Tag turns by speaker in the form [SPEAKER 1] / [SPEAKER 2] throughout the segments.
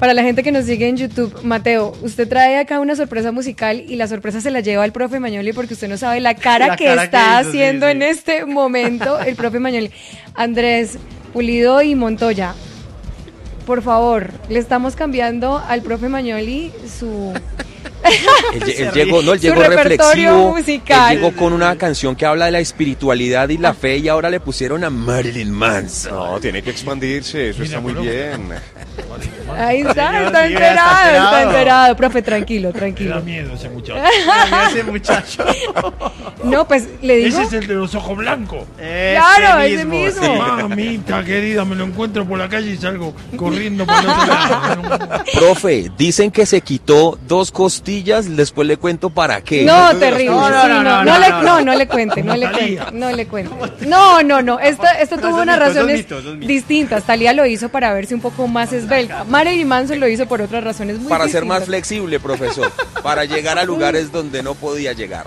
[SPEAKER 1] Para la gente que nos sigue en YouTube, Mateo, usted trae acá una sorpresa musical y la sorpresa se la lleva el profe Magnoli porque usted no sabe la cara que está haciendo en este momento el profe Magnoli. Andrés, Pulido y Montoya, por favor, le estamos cambiando al profe Magnoli su...
[SPEAKER 2] Él llegó reflexivo, musical. Él llegó con una canción que habla de la espiritualidad y la fe y ahora le pusieron a Marilyn Manson.
[SPEAKER 3] No, tiene que expandirse, eso está muy bien.
[SPEAKER 1] Ahí está enterado. Profe, tranquilo.
[SPEAKER 4] Me da miedo ese muchacho.
[SPEAKER 3] Ese muchacho.
[SPEAKER 1] No, pues le digo.
[SPEAKER 4] Ese es el de los ojos blancos.
[SPEAKER 1] Claro, ese mismo.
[SPEAKER 4] Sí. Mamita querida, me lo encuentro por la calle y salgo corriendo por el otro lado.
[SPEAKER 2] Profe, dicen que se quitó 2 costillas, después le cuento para qué.
[SPEAKER 1] No, terrible. No le cuente. No, esto tuvo unas razones distintas. Talía lo hizo para verse un poco más esbelta. Marilyn Manson lo hizo por otras razones muy
[SPEAKER 2] para
[SPEAKER 1] distintas.
[SPEAKER 2] ser más flexible, profesor, para llegar a lugares donde no podía llegar.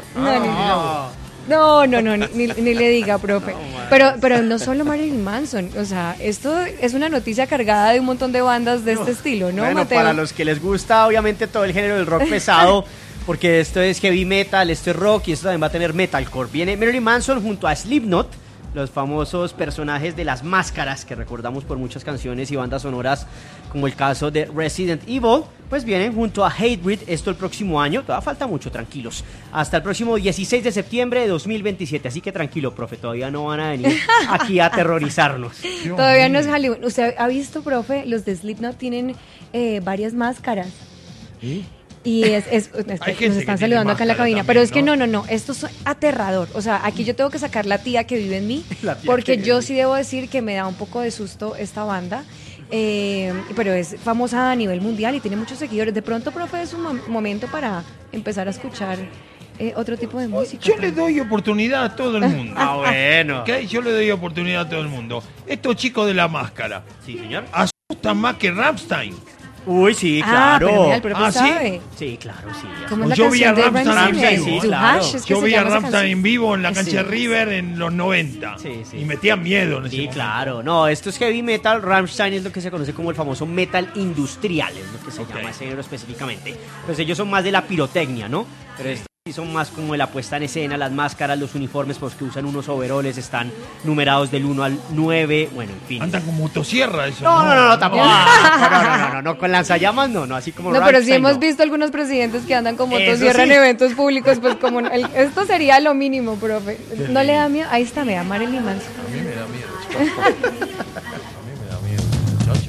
[SPEAKER 1] No, ni le diga, profe. Pero no solo Marilyn Manson, o sea, esto es una noticia cargada de un montón de bandas de este estilo, ¿no,
[SPEAKER 5] bueno,
[SPEAKER 1] Mateo?
[SPEAKER 5] Para los que les gusta, obviamente, todo el género del rock pesado, porque esto es heavy metal, esto es rock y esto también va a tener metalcore. Viene Marilyn Manson junto a Slipknot, los famosos personajes de las máscaras que recordamos por muchas canciones y bandas sonoras, como el caso de Resident Evil, pues vienen junto a Hatebreed, esto el próximo año, todavía falta mucho, tranquilos, hasta el próximo 16 de septiembre de 2027, así que tranquilo, profe, todavía no van a venir aquí a aterrorizarnos.
[SPEAKER 1] Todavía no es Hollywood. ¿Usted ha visto, profe? Los de Slipknot tienen varias máscaras.
[SPEAKER 4] ¿Sí?
[SPEAKER 1] Y nos están saludando acá en la cabina, pero es que no, esto es aterrador. O sea, aquí yo tengo que sacar la tía que vive en mí, porque yo sí debo decir que me da un poco de susto esta banda, pero es famosa a nivel mundial y tiene muchos seguidores. De pronto, profe, es un momento para empezar a escuchar otro tipo de música.
[SPEAKER 4] Yo le doy oportunidad a todo el mundo.
[SPEAKER 5] Bueno.
[SPEAKER 4] ¿Okay? Yo le doy oportunidad a todo el mundo. Estos chicos de la máscara.
[SPEAKER 5] Sí, señor.
[SPEAKER 4] Asustan más que Rammstein.
[SPEAKER 5] Uy, sí, claro.
[SPEAKER 1] Pero mira, el profe sabe.
[SPEAKER 5] Sí, claro, sí.
[SPEAKER 1] ¿Cómo es la
[SPEAKER 4] Yo vi a
[SPEAKER 1] canción de
[SPEAKER 4] Rammstein
[SPEAKER 1] Rammstein?
[SPEAKER 5] sí, claro.
[SPEAKER 4] Yo vi a Rammstein en vivo en la cancha de River en los 90.
[SPEAKER 5] Sí.
[SPEAKER 4] Y metían miedo en ese momento.
[SPEAKER 5] Claro. No, esto es heavy metal. Rammstein es lo que se conoce como el famoso metal industrial, es lo que se llama ese género específicamente. Pues ellos son más de la pirotecnia, ¿no? Pero estos sí son más como la puesta en escena, las máscaras, los uniformes, porque usan unos overoles, están numerados del 1 al 9, bueno, en fin.
[SPEAKER 4] Andan con motosierra eso.
[SPEAKER 5] No, tampoco. No, con lanzallamas no, así como
[SPEAKER 1] No, pero sí
[SPEAKER 5] Rammstein,
[SPEAKER 1] hemos visto algunos presidentes que andan con motosierra en eventos públicos, pues como esto sería lo mínimo, profe. ¿No le da miedo? Ahí está, me da Marilyn Manson.
[SPEAKER 4] A mí me da miedo, chicos. A mí me da miedo, muchacho.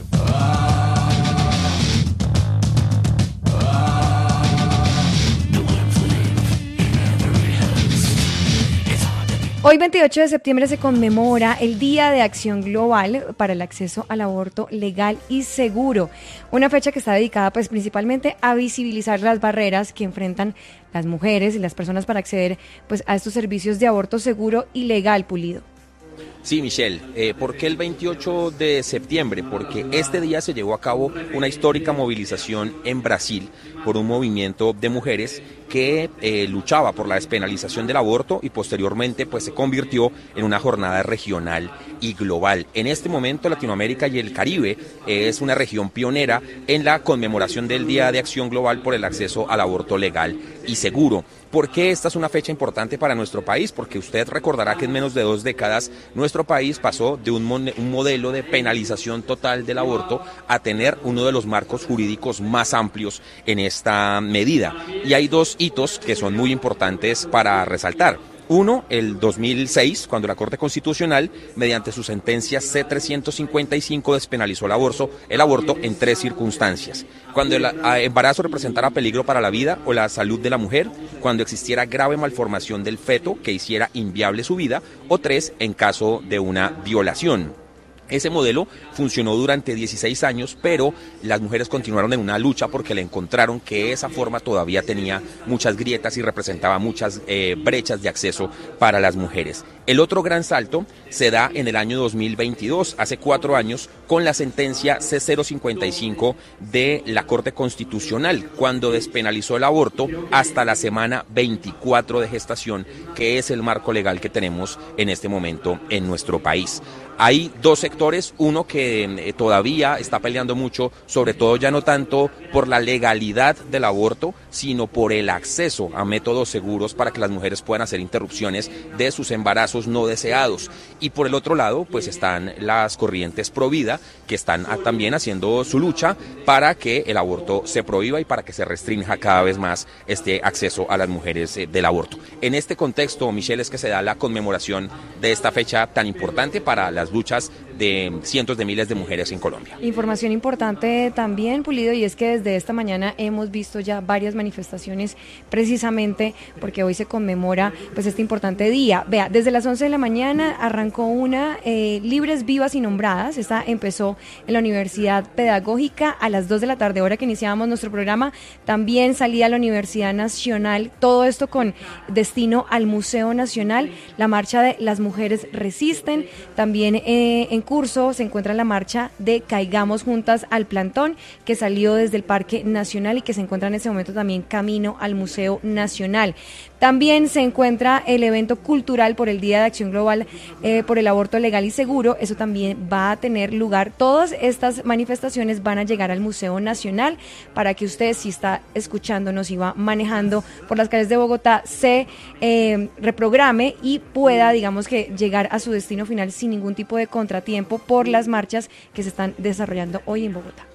[SPEAKER 1] Hoy, 28 de septiembre, se conmemora el Día de Acción Global para el Acceso al Aborto Legal y Seguro. Una fecha que está dedicada pues principalmente a visibilizar las barreras que enfrentan las mujeres y las personas para acceder pues a estos servicios de aborto seguro y legal, Pulido.
[SPEAKER 2] Sí, Michelle, ¿por qué el 28 de septiembre? Porque este día se llevó a cabo una histórica movilización en Brasil por un movimiento de mujeres que luchaba por la despenalización del aborto y posteriormente pues se convirtió en una jornada regional y global. En este momento Latinoamérica y el Caribe es una región pionera en la conmemoración del Día de Acción Global por el acceso al aborto legal y seguro. ¿Por qué esta es una fecha importante para nuestro país? Porque usted recordará que en menos de 2 décadas nuestro país pasó de un modelo de penalización total del aborto a tener uno de los marcos jurídicos más amplios en esta medida. Y hay 2 hitos que son muy importantes para resaltar. Uno, el 2006, cuando la Corte Constitucional, mediante su sentencia C-355, despenalizó el aborto en 3 circunstancias. Cuando el embarazo representara peligro para la vida o la salud de la mujer, cuando existiera grave malformación del feto que hiciera inviable su vida, o 3, en caso de una violación. Ese modelo funcionó durante 16 años, pero las mujeres continuaron en una lucha porque le encontraron que esa forma todavía tenía muchas grietas y representaba muchas brechas de acceso para las mujeres. El otro gran salto se da en el año 2022, hace 4 años, con la sentencia C055 de la Corte Constitucional, cuando despenalizó el aborto hasta la semana 24 de gestación, que es el marco legal que tenemos en este momento en nuestro país. Hay dos sectores, uno que todavía está peleando mucho, sobre todo ya no tanto por la legalidad del aborto, sino por el acceso a métodos seguros para que las mujeres puedan hacer interrupciones de sus embarazos no deseados. Y por el otro lado, pues están las corrientes pro vida, que están también haciendo su lucha para que el aborto se prohíba y para que se restrinja cada vez más este acceso a las mujeres del aborto. En este contexto, Michelle, es que se da la conmemoración de esta fecha tan importante para las luchas de cientos de miles de mujeres en Colombia.
[SPEAKER 1] Información importante también, Pulido, y es que desde esta mañana hemos visto ya varias manifestaciones precisamente porque hoy se conmemora pues este importante día. Vea, desde las 11 de la mañana arrancó una Libres, Vivas y Nombradas. Esta empezó en la Universidad Pedagógica a las 2 de la tarde, hora que iniciábamos nuestro programa. También salía a la Universidad Nacional, todo esto con destino al Museo Nacional. La marcha de Las Mujeres Resisten. También en curso se encuentra la marcha de Caigamos Juntas al Plantón, que salió desde el Parque Nacional y que se encuentra en ese momento también camino al Museo Nacional. También se encuentra el evento cultural por el Día de Acción Global por el Aborto Legal y Seguro. Eso también va a tener lugar. Todas estas manifestaciones van a llegar al Museo Nacional para que usted, si está escuchándonos y va manejando por las calles de Bogotá, se reprograme y pueda, digamos que, llegar a su destino final sin ningún tipo de contratiempo por las marchas que se están desarrollando hoy en Bogotá.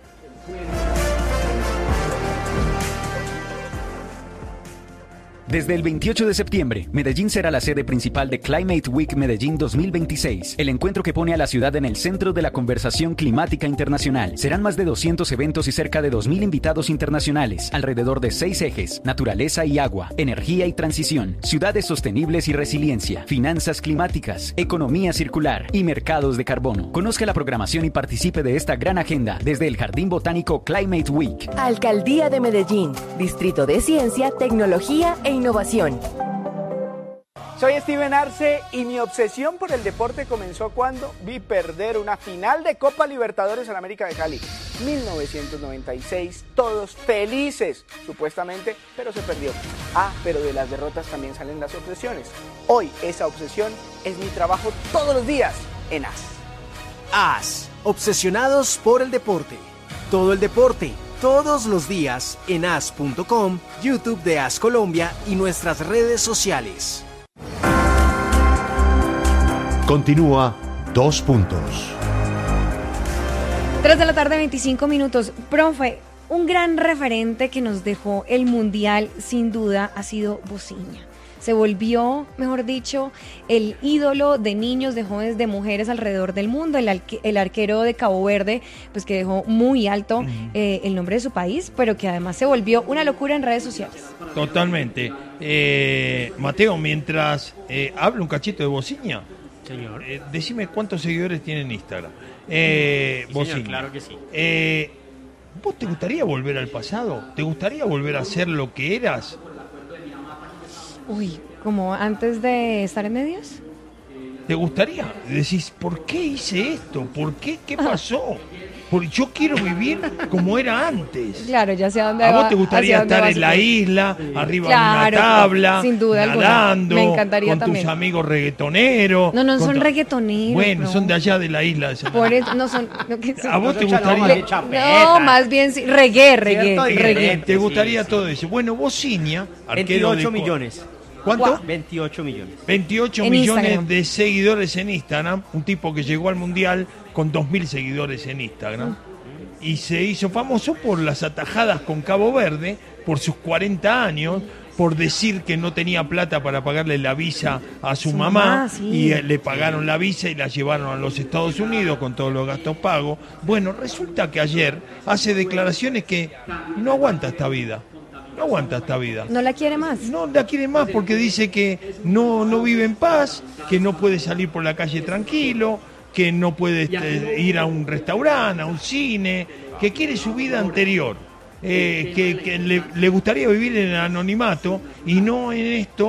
[SPEAKER 6] Desde el 28 de septiembre, Medellín será la sede principal de Climate Week Medellín 2026, el encuentro que pone a la ciudad en el centro de la conversación climática internacional. Serán más de 200 eventos y cerca de 2.000 invitados internacionales, alrededor de 6 ejes: naturaleza y agua, energía y transición, ciudades sostenibles y resiliencia, finanzas climáticas, economía circular y mercados de carbono. Conozca la programación y participe de esta gran agenda desde el Jardín Botánico Climate Week.
[SPEAKER 7] Alcaldía de Medellín, Distrito de Ciencia, Tecnología e Innovación.
[SPEAKER 8] Soy Steven Arce y mi obsesión por el deporte comenzó cuando vi perder una final de Copa Libertadores en América de Cali. 1996, todos felices, supuestamente, pero se perdió. Pero de las derrotas también salen las obsesiones. Hoy esa obsesión es mi trabajo todos los días en AS.
[SPEAKER 9] AS, obsesionados por el deporte. Todo el deporte, todos los días en as.com, YouTube de AS Colombia y nuestras redes sociales.
[SPEAKER 10] Continúa 2 puntos.
[SPEAKER 1] 3 de la tarde, 25 minutos. Profe, un gran referente que nos dejó el Mundial, sin duda, ha sido Bociña. Se volvió, mejor dicho, el ídolo de niños, de jóvenes, de mujeres alrededor del mundo, el arquero de Cabo Verde, pues que dejó muy alto el nombre de su país, pero que además se volvió una locura en redes sociales.
[SPEAKER 4] Totalmente. Mateo, mientras hablo un cachito de Bociña, señor, decime cuántos seguidores tiene en Instagram. Bociña, señor,
[SPEAKER 5] claro que sí.
[SPEAKER 4] ¿Vos te gustaría volver al pasado? ¿Te gustaría volver a ser lo que eras?
[SPEAKER 1] Uy, ¿como antes de estar en medios?
[SPEAKER 4] ¿Te gustaría? Decís, ¿por qué hice esto? ¿Por qué? ¿Qué pasó? Porque yo quiero vivir como era antes.
[SPEAKER 1] Claro, ya sé a dónde
[SPEAKER 4] ¿A
[SPEAKER 1] va.
[SPEAKER 4] vos te gustaría estar en la isla, arriba de una tabla,
[SPEAKER 1] sin duda
[SPEAKER 4] nadando,
[SPEAKER 1] me encantaría
[SPEAKER 4] con
[SPEAKER 1] también.
[SPEAKER 4] Tus amigos reggaetoneros?
[SPEAKER 1] No son reggaetoneros.
[SPEAKER 4] Bueno,
[SPEAKER 1] no.
[SPEAKER 4] Son de allá de la isla.
[SPEAKER 1] Por eso, no son...
[SPEAKER 4] ¿A vos te gustaría?
[SPEAKER 1] No, más bien sí, reggae.
[SPEAKER 4] ¿Te gustaría todo eso? Bueno, Bociña, arquero
[SPEAKER 5] 28 millones.
[SPEAKER 4] ¿Cuánto?
[SPEAKER 5] 28 millones.
[SPEAKER 4] 28
[SPEAKER 1] en
[SPEAKER 4] millones
[SPEAKER 1] Instagram.
[SPEAKER 4] de seguidores en Instagram. Un tipo que llegó al Mundial con 2.000 seguidores en Instagram. Y se hizo famoso por las atajadas con Cabo Verde, por sus 40 años, por decir que no tenía plata para pagarle la visa a su mamá,
[SPEAKER 1] sí.
[SPEAKER 4] Y le pagaron la visa y la llevaron a los Estados Unidos con todos los gastos pagos. Bueno, resulta que ayer hace declaraciones que no aguanta esta vida. No aguanta esta vida.
[SPEAKER 1] ¿No la quiere más?
[SPEAKER 4] No la quiere más porque dice que no vive en paz, que no puede salir por la calle tranquilo, que no puede ir a un restaurante, a un cine, que quiere su vida anterior, que le gustaría vivir en el anonimato y no en esto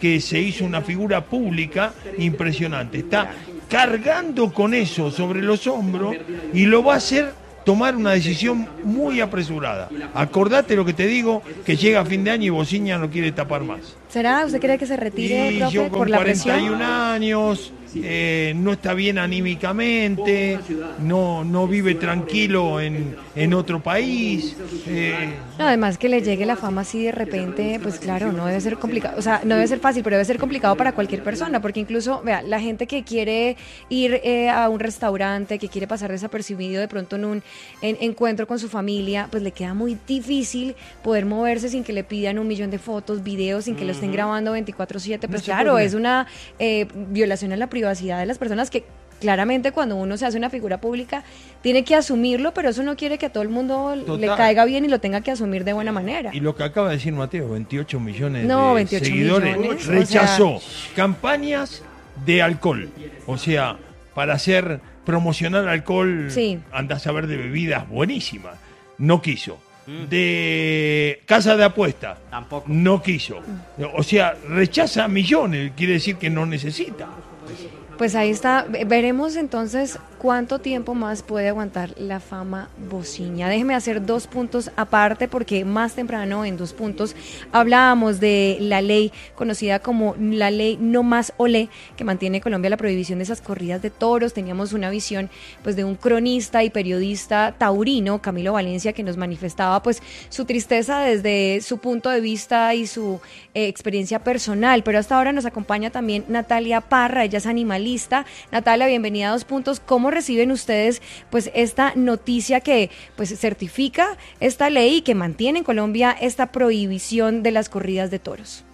[SPEAKER 4] que se hizo una figura pública impresionante. Está cargando con eso sobre los hombros y lo va a hacer tomar una decisión muy apresurada. Acordate lo que te digo, que llega fin de año y Bociña no quiere tapar más.
[SPEAKER 1] ¿Será? ¿Usted cree que se retire, profe,
[SPEAKER 4] yo con
[SPEAKER 1] por la presión?
[SPEAKER 4] 41 años, no está bien anímicamente, no vive tranquilo en otro país.
[SPEAKER 1] No, además que le llegue la fama así de repente, pues claro, no debe ser complicado, o sea, no debe ser fácil, pero debe ser complicado para cualquier persona, porque incluso, vea, la gente que quiere ir a un restaurante, que quiere pasar desapercibido de pronto en un encuentro con su familia, pues le queda muy difícil poder moverse sin que le pidan 1 millón de fotos, videos, sin que lo estén grabando 24/7, pues claro, es una violación a la privacidad de las personas que claramente cuando uno se hace una figura pública tiene que asumirlo, pero eso no quiere que a todo el mundo le caiga bien y lo tenga que asumir de buena manera.
[SPEAKER 4] Y lo que acaba de decir Mateo, 28 millones de
[SPEAKER 1] 28
[SPEAKER 4] seguidores,
[SPEAKER 1] millones,
[SPEAKER 4] rechazó campañas de alcohol, o sea, para promocionar alcohol, sí. Andás a ver, de bebidas buenísimas, no quiso. De casa de apuesta,
[SPEAKER 5] tampoco.
[SPEAKER 4] No quiso. O sea, rechaza millones, quiere decir que no necesita.
[SPEAKER 1] Pues ahí está, veremos entonces cuánto tiempo más puede aguantar la fama Bociña. Déjeme hacer 2 puntos aparte, porque más temprano en 2 puntos hablábamos de la ley conocida como la ley No Más Olé, que mantiene en Colombia la prohibición de esas corridas de toros. Teníamos una visión pues de un cronista y periodista taurino, Camilo Valencia, que nos manifestaba pues su tristeza desde su punto de vista y su experiencia personal, pero hasta ahora nos acompaña también Natalia Parra, ella es animalista. Natalia, bienvenida a 2 puntos. ¿Cómo reciben ustedes pues esta noticia que pues certifica esta ley y que mantiene en Colombia esta prohibición de las corridas de toros?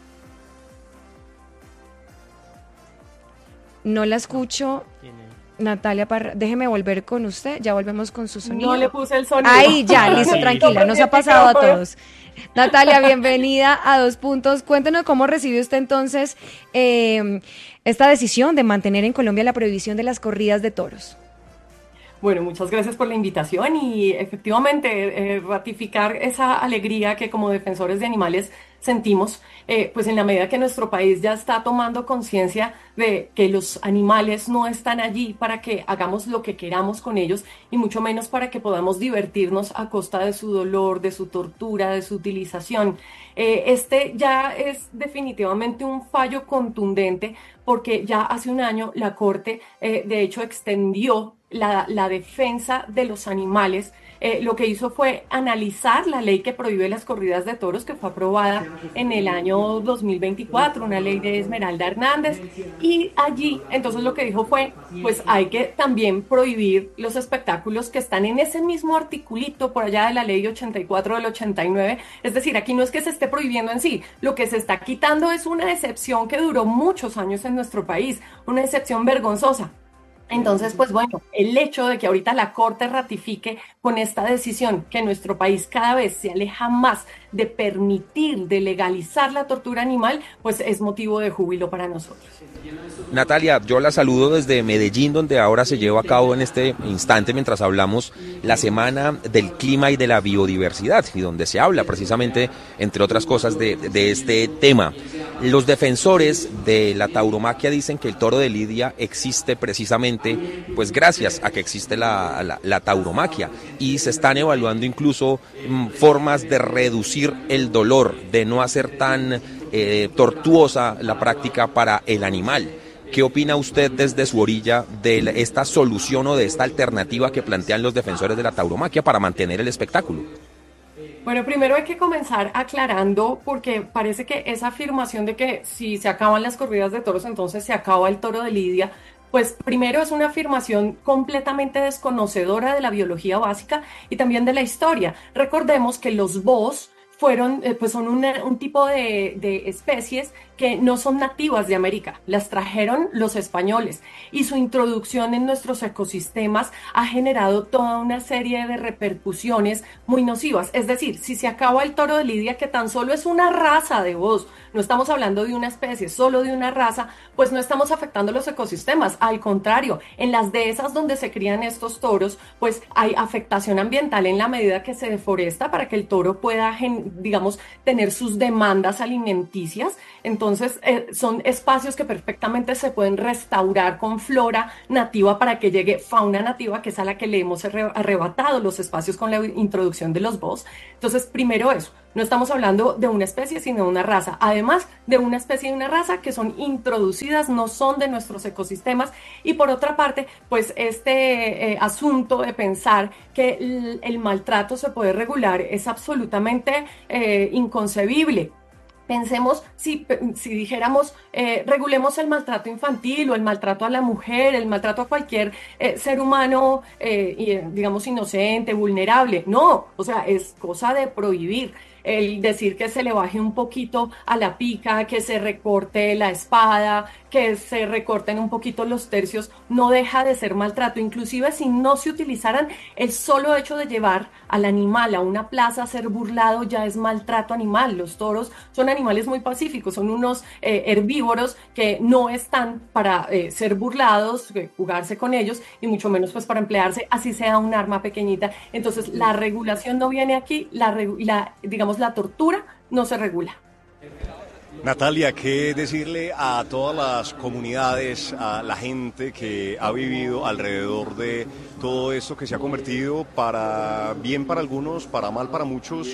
[SPEAKER 1] No la escucho. Natalia Parra, déjeme volver con usted, ya volvemos con su sonido.
[SPEAKER 11] No le puse el sonido.
[SPEAKER 1] Ahí, ya, listo, tranquila, nos ha pasado a todos. Natalia, bienvenida a 2 puntos. Cuéntenos cómo recibe usted entonces esta decisión de mantener en Colombia la prohibición de las corridas de toros.
[SPEAKER 11] Bueno, muchas gracias por la invitación y efectivamente ratificar esa alegría que como defensores de animales sentimos, pues en la medida que nuestro país ya está tomando conciencia de que los animales no están allí para que hagamos lo que queramos con ellos y mucho menos para que podamos divertirnos a costa de su dolor, de su tortura, de su utilización. Este ya es definitivamente un fallo contundente porque ya hace un año la Corte de hecho extendió la defensa de los animales. Lo que hizo fue analizar la ley que prohíbe las corridas de toros, que fue aprobada en el año 2024, una ley de Esmeralda Hernández, y allí entonces lo que dijo fue, pues hay que también prohibir los espectáculos que están en ese mismo articulito por allá de la ley 84 del 89, es decir, aquí no es que se esté prohibiendo en sí, lo que se está quitando es una excepción que duró muchos años en nuestro país, una excepción vergonzosa. Entonces, pues bueno, el hecho de que ahorita la Corte ratifique con esta decisión que nuestro país cada vez se aleja más de permitir, de legalizar la tortura animal, pues es motivo de júbilo para nosotros.
[SPEAKER 2] Natalia, yo la saludo desde Medellín, donde ahora se lleva a cabo en este instante, mientras hablamos, la Semana del Clima y de la Biodiversidad, y donde se habla precisamente, entre otras cosas, de este tema. Los defensores de la tauromaquia dicen que el toro de Lidia existe precisamente, pues gracias a que existe la tauromaquia, y se están evaluando incluso formas de reducir el dolor, de no hacer tan tortuosa la práctica para el animal. ¿Qué opina usted desde su orilla de esta solución o de esta alternativa que plantean los defensores de la tauromaquia para mantener el espectáculo?
[SPEAKER 11] Bueno, primero hay que comenzar aclarando, porque parece que esa afirmación de que si se acaban las corridas de toros, entonces se acaba el toro de Lidia, pues primero es una afirmación completamente desconocedora de la biología básica y también de la historia. Recordemos que los búhos son un tipo de especies que no son nativas de América, las trajeron los españoles y su introducción en nuestros ecosistemas ha generado toda una serie de repercusiones muy nocivas. Es decir, si se acaba el toro de Lidia, que tan solo es una raza de búhos, no estamos hablando de una especie, solo de una raza, pues no estamos afectando los ecosistemas. Al contrario, en las dehesas donde se crían estos toros, pues hay afectación ambiental en la medida que se deforesta para que el toro pueda digamos, tener sus demandas alimenticias. Entonces, son espacios que perfectamente se pueden restaurar con flora nativa para que llegue fauna nativa, que es a la que le hemos arrebatado los espacios con la introducción de los BOS. Entonces, primero eso, no estamos hablando de una especie, sino de una raza. Además de una especie y una raza que son introducidas, no son de nuestros ecosistemas. Y por otra parte, pues este asunto de pensar que el maltrato se puede regular es absolutamente inconcebible. Pensemos, si dijéramos, regulemos el maltrato infantil o el maltrato a la mujer, el maltrato a cualquier ser humano, digamos, inocente, vulnerable. No, o sea, es cosa de prohibir. El decir que se le baje un poquito a la pica, que se recorte la espada, que se recorten un poquito los tercios, no deja de ser maltrato. Inclusive si no se utilizaran, el solo hecho de llevar al animal a una plaza a ser burlado ya es maltrato animal. Los toros son animales muy pacíficos, son unos herbívoros que no están para ser burlados, jugarse con ellos, y mucho menos pues para emplearse, así sea un arma pequeñita. Entonces la regulación no viene aquí, digamos, la tortura no se regula.
[SPEAKER 3] Natalia, ¿qué decirle a todas las comunidades, a la gente que ha vivido alrededor de todo esto que se ha convertido, para bien para algunos, para mal para muchos,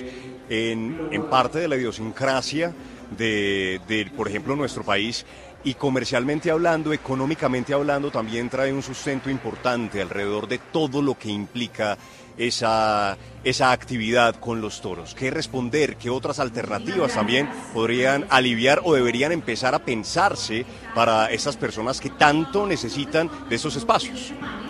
[SPEAKER 3] en parte de la idiosincrasia de, por ejemplo, nuestro país? Y comercialmente hablando, económicamente hablando, también trae un sustento importante alrededor de todo lo que implica esa actividad con los toros. ¿Qué responder? ¿Qué otras alternativas también podrían aliviar o deberían empezar a pensarse para esas personas que tanto necesitan de esos espacios?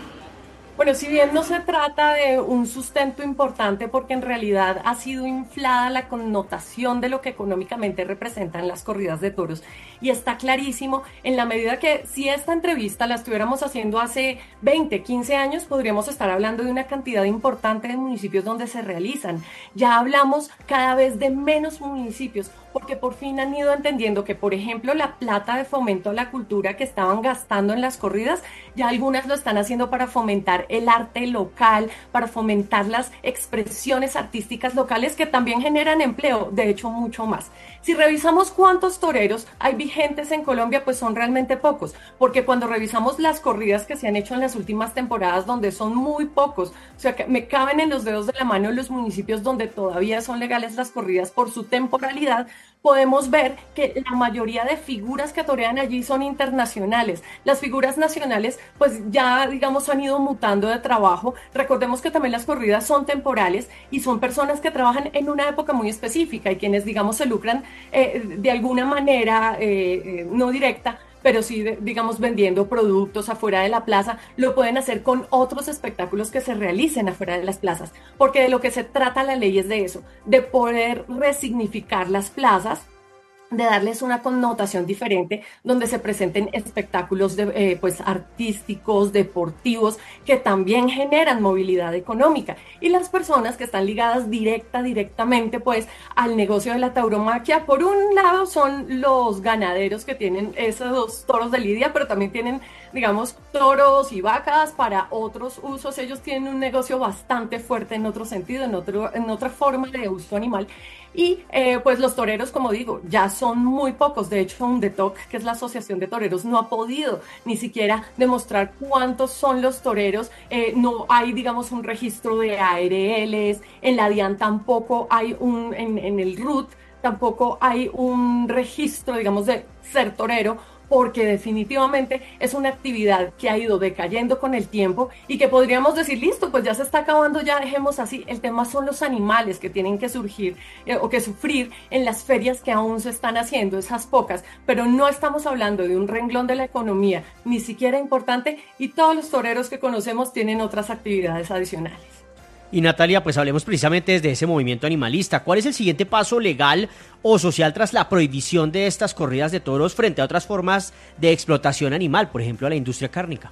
[SPEAKER 11] Bueno, si bien no se trata de un sustento importante, porque en realidad ha sido inflada la connotación de lo que económicamente representan las corridas de toros, y está clarísimo, en la medida que si esta entrevista la estuviéramos haciendo hace 20, 15 años, podríamos estar hablando de una cantidad importante de municipios donde se realizan. Ya hablamos cada vez de menos municipios, porque por fin han ido entendiendo que, por ejemplo, la plata de fomento a la cultura que estaban gastando en las corridas, ya algunas lo están haciendo para fomentar el arte local, para fomentar las expresiones artísticas locales que también generan empleo, de hecho mucho más. Si revisamos cuántos toreros hay vigentes en Colombia, pues son realmente pocos, porque cuando revisamos las corridas que se han hecho en las últimas temporadas, donde son muy pocos, o sea que me caben en los dedos de la mano los municipios donde todavía son legales las corridas por su temporalidad, podemos ver que la mayoría de figuras que torean allí son internacionales. Las figuras nacionales pues ya, digamos, han ido mutando de trabajo. Recordemos que también las corridas son temporales y son personas que trabajan en una época muy específica, y quienes, digamos, se lucran de alguna manera no directa, pero sí, digamos, vendiendo productos afuera de la plaza, lo pueden hacer con otros espectáculos que se realicen afuera de las plazas, porque de lo que se trata la ley es de eso, de poder resignificar las plazas, de darles una connotación diferente, donde se presenten espectáculos pues artísticos, deportivos, que también generan movilidad económica, y las personas que están ligadas directamente pues al negocio de la tauromaquia, por un lado son los ganaderos que tienen esos toros de lidia, pero también tienen, digamos, toros y vacas para otros usos. Ellos tienen un negocio bastante fuerte en otro sentido, en otra forma de uso animal. Y pues los toreros, como digo, ya son muy pocos. De hecho, UNDETOC, que es la Asociación de Toreros, no ha podido ni siquiera demostrar cuántos son los toreros. No hay, digamos, un registro de ARLs. En la DIAN tampoco hay en el RUT tampoco hay un registro, digamos, de ser torero, porque definitivamente es una actividad que ha ido decayendo con el tiempo y que podríamos decir, listo, pues ya se está acabando, ya dejemos así. El tema son los animales que tienen que surgir o que sufrir en las ferias que aún se están haciendo, esas pocas, pero no estamos hablando de un renglón de la economía, ni siquiera importante, y todos los toreros que conocemos tienen otras actividades adicionales.
[SPEAKER 5] Y Natalia, pues hablemos precisamente desde ese movimiento animalista. ¿Cuál es el siguiente paso legal o social tras la prohibición de estas corridas de toros frente a otras formas de explotación animal, por ejemplo, a la industria cárnica?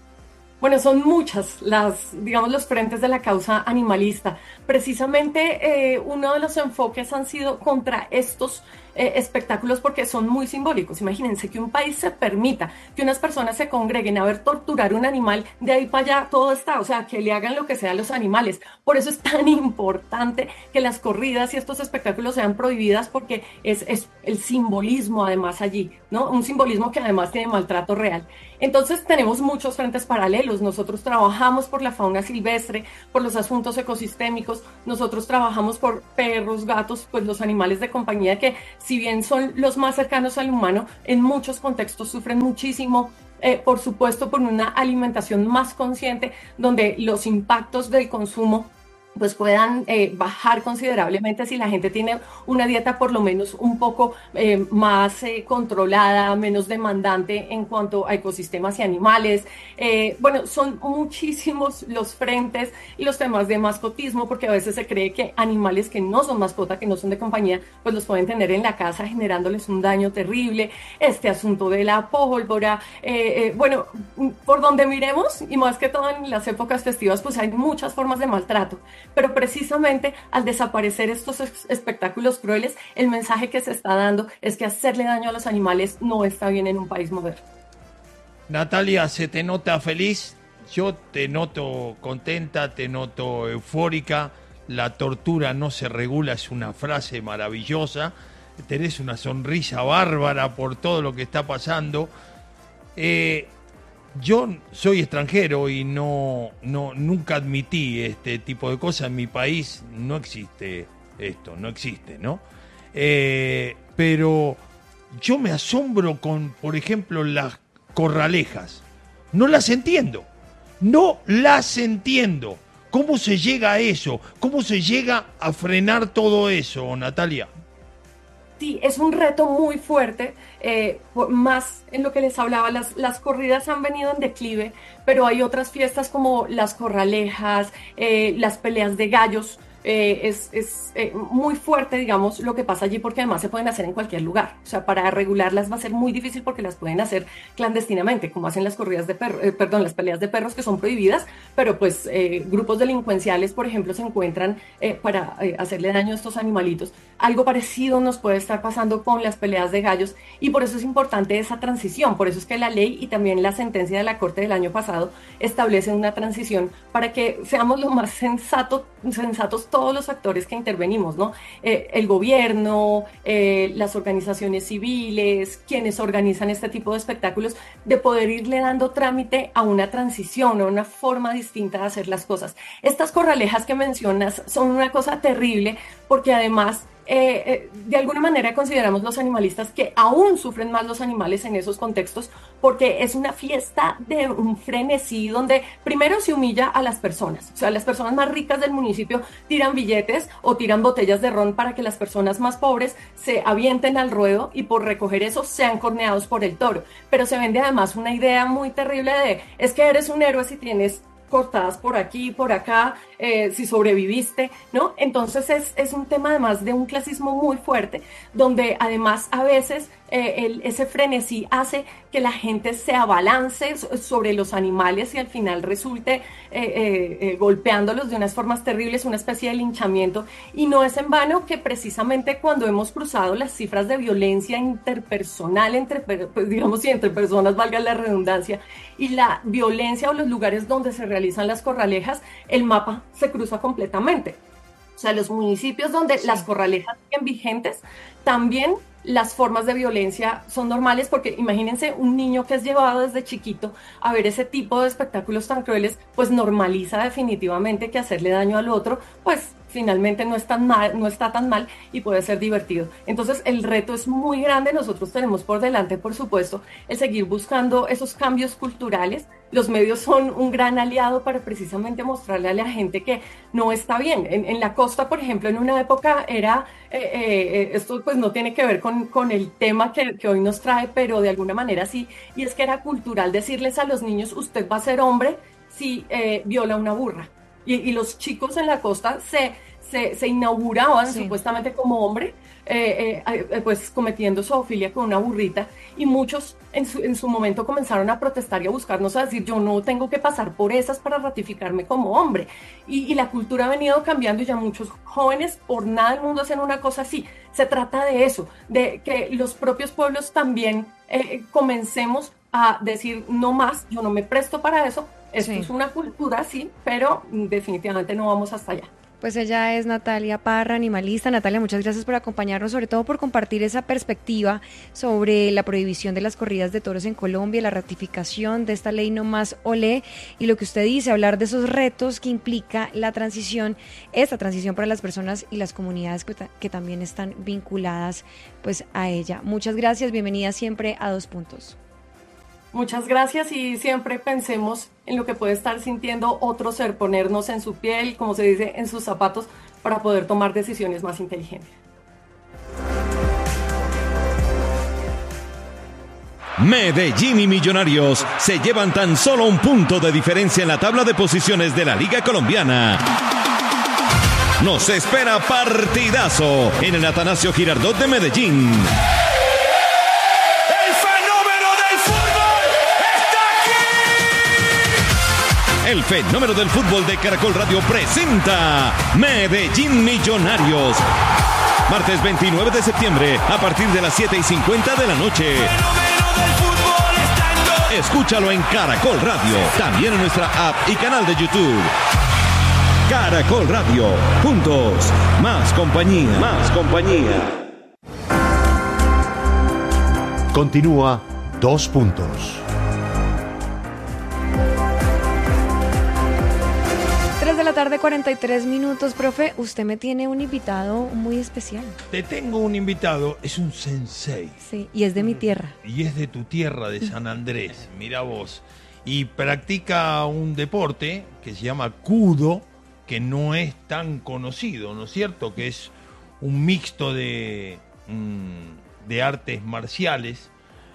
[SPEAKER 11] Bueno, son muchas los frentes de la causa animalista. Precisamente uno de los enfoques han sido contra estos espectáculos porque son muy simbólicos. Imagínense que un país se permita que unas personas se congreguen a ver torturar un animal, de ahí para allá todo está, o sea, que le hagan lo que sea a los animales. Por eso es tan importante que las corridas y estos espectáculos sean prohibidas, porque es el simbolismo además allí, ¿no? Un simbolismo que además tiene maltrato real. Entonces tenemos muchos frentes paralelos. Nosotros trabajamos por la fauna silvestre, por los asuntos ecosistémicos, nosotros trabajamos por perros, gatos, pues los animales de compañía que, si bien son los más cercanos al humano, en muchos contextos sufren muchísimo, por supuesto por una alimentación más consciente, donde los impactos del consumo pues puedan bajar considerablemente si la gente tiene una dieta por lo menos un poco más controlada, menos demandante en cuanto a ecosistemas y animales. Bueno, son muchísimos los frentes y los temas de mascotismo, porque a veces se cree que animales que no son mascota, que no son de compañía, pues los pueden tener en la casa generándoles un daño terrible. Este asunto de la pólvora, bueno, por donde miremos, y más que todo en las épocas festivas, pues hay muchas formas de maltrato. Pero precisamente al desaparecer estos espectáculos crueles, el mensaje que se está dando es que hacerle daño a los animales no está bien en un país moderno.
[SPEAKER 4] Natalia, ¿se te nota feliz? Yo te noto contenta, te noto eufórica. La tortura no se regula, es una frase maravillosa. Tenés una sonrisa bárbara por todo lo que está pasando. Yo soy extranjero y nunca admití este tipo de cosas. En mi país no existe esto, no existe, ¿no? Pero yo me asombro con, por ejemplo, las corralejas. No las entiendo. ¿Cómo se llega a eso? ¿Cómo se llega a frenar todo eso, Natalia?
[SPEAKER 11] Sí, es un reto muy fuerte, más en lo que les hablaba, las corridas han venido en declive, pero hay otras fiestas como las corralejas, las peleas de gallos. Es muy fuerte, digamos, lo que pasa allí, porque además se pueden hacer en cualquier lugar. O sea, para regularlas va a ser muy difícil porque las pueden hacer clandestinamente, como hacen las corridas de perros, las peleas de perros, que son prohibidas, pero pues grupos delincuenciales, por ejemplo, se encuentran para hacerle daño a estos animalitos. Algo parecido nos puede estar pasando con las peleas de gallos, y por eso es importante esa transición. Por eso es que la ley y también la sentencia de la Corte del año pasado establecen una transición para que seamos lo más sensatos todos los actores que intervenimos, ¿no? El gobierno, las organizaciones civiles, quienes organizan este tipo de espectáculos, de poder irle dando trámite a una transición, a una forma distinta de hacer las cosas. Estas corralejas que mencionas son una cosa terrible, porque además de alguna manera consideramos los animalistas que aún sufren más los animales en esos contextos, porque es una fiesta de un frenesí donde primero se humilla a las personas. O sea, las personas más ricas del municipio tiran billetes o tiran botellas de ron para que las personas más pobres se avienten al ruedo y por recoger eso sean corneados por el toro. Pero se vende además una idea muy terrible de: es que eres un héroe si tienes cortadas por aquí y por acá, si sobreviviste, ¿no? Entonces es un tema además de un clasismo muy fuerte, donde además a veces ese frenesí hace que la gente se abalance sobre los animales y al final resulte golpeándolos de unas formas terribles, una especie de linchamiento. Y no es en vano que precisamente cuando hemos cruzado las cifras de violencia interpersonal entre personas, valga la redundancia, y la violencia o los lugares donde se realizan las corralejas, el mapa se cruza completamente. O sea, los municipios donde las corralejas siguen vigentes, también las formas de violencia son normales, porque imagínense un niño que es llevado desde chiquito a ver ese tipo de espectáculos tan crueles, pues normaliza definitivamente que hacerle daño al otro, pues finalmente no está tan mal y puede ser divertido. Entonces el reto es muy grande. Nosotros tenemos por delante, por supuesto, el seguir buscando esos cambios culturales. Los medios son un gran aliado para precisamente mostrarle a la gente que no está bien. En la costa, por ejemplo, en una época era, esto pues no tiene que ver con el tema que hoy nos trae, pero de alguna manera sí, y es que era cultural decirles a los niños: usted va a ser hombre si viola una burra. Y los chicos en la costa se inauguraban supuestamente como hombre pues cometiendo zoofilia con una burrita, y muchos en su momento comenzaron a protestar y a buscarnos, a decir, yo no tengo que pasar por esas para ratificarme como hombre, y la cultura ha venido cambiando, y ya muchos jóvenes por nada del mundo hacen una cosa así. Se trata de eso, de que los propios pueblos también comencemos a decir, no más, yo no me presto para eso, esto es una cultura, sí, pero definitivamente no vamos hasta allá.
[SPEAKER 1] Pues ella es Natalia Parra, animalista. Natalia, muchas gracias por acompañarnos, sobre todo por compartir esa perspectiva sobre la prohibición de las corridas de toros en Colombia, la ratificación de esta ley No Más Olé, y lo que usted dice, hablar de esos retos que implica la transición, esta transición para las personas y las comunidades que también están vinculadas pues a ella. Muchas gracias, bienvenida siempre a 2 Puntos.
[SPEAKER 11] Muchas gracias, y siempre pensemos en lo que puede estar sintiendo otro ser, ponernos en su piel, como se dice, en sus zapatos, para poder tomar decisiones más inteligentes.
[SPEAKER 12] Medellín y Millonarios se llevan tan solo 1 punto de diferencia en la tabla de posiciones de la Liga Colombiana. Nos espera partidazo en el Atanasio Girardot de Medellín. El fenómeno del fútbol de Caracol Radio presenta Medellín Millonarios. Martes 29 de septiembre a partir de las 7:50 de la noche. Escúchalo en Caracol Radio, también en nuestra app y canal de YouTube. Caracol Radio, juntos, más compañía, más compañía.
[SPEAKER 10] Continúa 2 Puntos.
[SPEAKER 1] 3:43 p.m, profe, usted me tiene un invitado muy especial.
[SPEAKER 4] Te tengo un invitado, es un sensei.
[SPEAKER 1] Sí, y es de mi tierra.
[SPEAKER 4] Y es de tu tierra, de San Andrés, mira vos. Y practica un deporte que se llama Kudo, que no es tan conocido, ¿no es cierto? Que es un mixto de artes marciales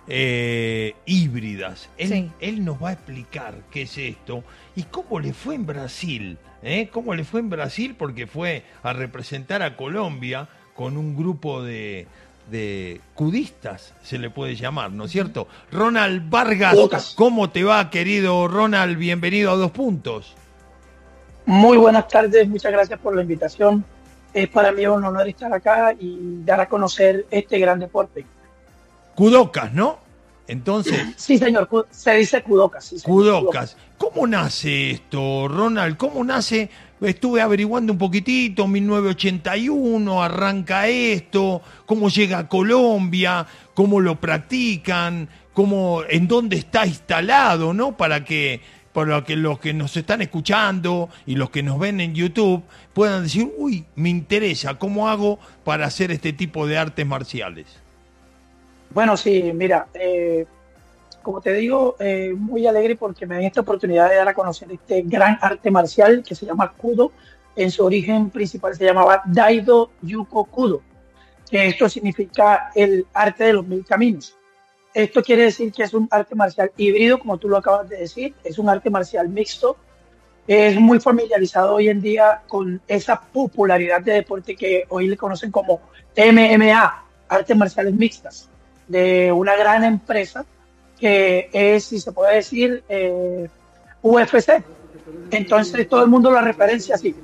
[SPEAKER 4] híbridas. Él nos va a explicar qué es esto y cómo le fue en Brasil. ¿Cómo le fue en Brasil? Porque fue a representar a Colombia con un grupo de kudistas, se le puede llamar, ¿no es cierto? Ronald Vargas, ¿cómo te va, querido Ronald? Bienvenido a 2 Puntos.
[SPEAKER 13] Muy buenas tardes, muchas gracias por la invitación. Es para mí un honor estar acá y dar a conocer este gran deporte.
[SPEAKER 4] Kudocas, ¿no? Entonces...
[SPEAKER 13] Sí, señor, se dice Kudocas. Sí,
[SPEAKER 4] Kudocas. ¿Cómo nace esto, Ronald? ¿Cómo nace? Estuve averiguando un poquitito, 1981 arranca esto, cómo llega a Colombia, cómo lo practican, en dónde está instalado, ¿no? Para que los que nos están escuchando y los que nos ven en YouTube puedan decir, uy, me interesa, ¿cómo hago para hacer este tipo de artes marciales?
[SPEAKER 13] Bueno, sí, mira, como te digo, muy alegre porque me dan esta oportunidad de dar a conocer este gran arte marcial que se llama Kudo. En su origen principal se llamaba Daido Yuko Kudo, que esto significa el arte de los 1000 caminos. Esto quiere decir que es un arte marcial híbrido, como tú lo acabas de decir, es un arte marcial mixto. Es muy familiarizado hoy en día con esa popularidad de deporte que hoy le conocen como MMA, artes marciales mixtas, de una gran empresa que es, si se puede decir, UFC. Entonces todo el mundo la referencia así.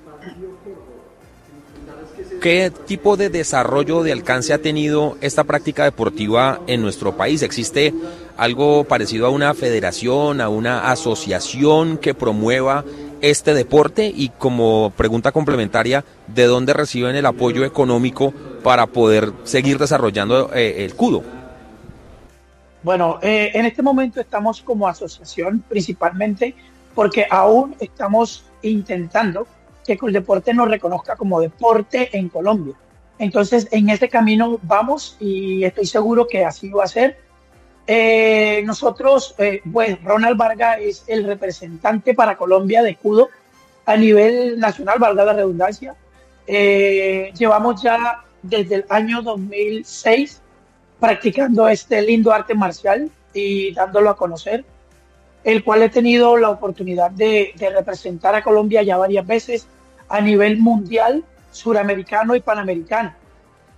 [SPEAKER 2] ¿Qué tipo de desarrollo de alcance ha tenido esta práctica deportiva en nuestro país? ¿Existe algo parecido a una federación, a una asociación que promueva este deporte? Y como pregunta complementaria, ¿de dónde reciben el apoyo económico para poder seguir desarrollando el Kudo?
[SPEAKER 13] Bueno, en este momento estamos como asociación principalmente porque aún estamos intentando que el deporte nos reconozca como deporte en Colombia. Entonces, en este camino vamos y estoy seguro que así va a ser. Nosotros, pues Ronald Vargas es el representante para Colombia de Kudo a nivel nacional, valga la redundancia. Llevamos ya desde el año 2006 practicando este lindo arte marcial y dándolo a conocer, el cual he tenido la oportunidad de representar a Colombia ya varias veces a nivel mundial, suramericano y panamericano.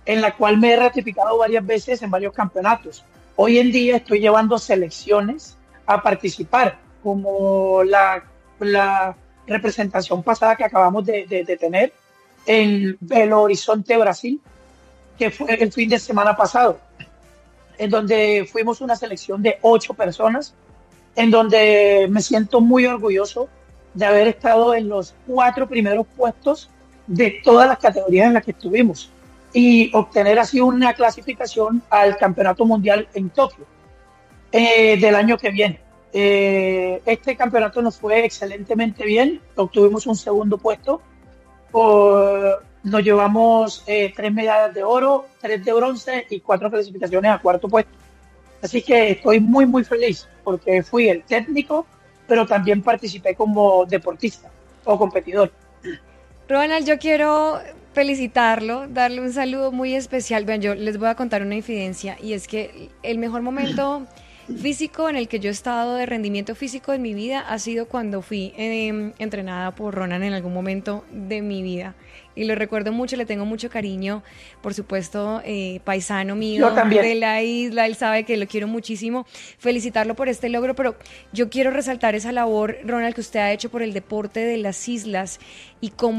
[SPEAKER 13] en la cual me he ratificado varias veces en varios campeonatos. Hoy en día estoy llevando selecciones a participar, como la representación pasada que acabamos de tener en Belo Horizonte, Brasil, que fue el fin de semana pasado, en donde fuimos una selección de 8 personas, en donde me siento muy orgulloso de haber estado en los 4 primeros puestos de todas las categorías en las que estuvimos y obtener así una clasificación al Campeonato Mundial en Tokio del año que viene. Este campeonato nos fue excelentemente bien, obtuvimos un segundo puesto, nos llevamos 3 medallas de oro, 3 de bronce y 4 clasificaciones a cuarto puesto. Así que estoy muy, muy feliz porque fui el técnico, pero también participé como deportista o competidor.
[SPEAKER 1] Ronald, yo quiero felicitarlo, darle un saludo muy especial. Vean, yo les voy a contar una infidencia, y es que el mejor momento físico en el que yo he estado de rendimiento físico en mi vida ha sido cuando fui entrenada por Ronald en algún momento de mi vida. Y lo recuerdo mucho, le tengo mucho cariño, por supuesto, paisano mío de la isla, él sabe que lo quiero muchísimo, felicitarlo por este logro, pero yo quiero resaltar esa labor, Ronald, que usted ha hecho por el deporte de las islas y cómo